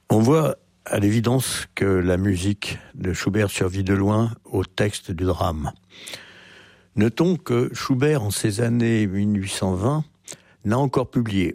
On voit à l'évidence que la musique de Schubert survit de loin au texte du drame. Notons que Schubert, en ces années 1820, n'a encore publié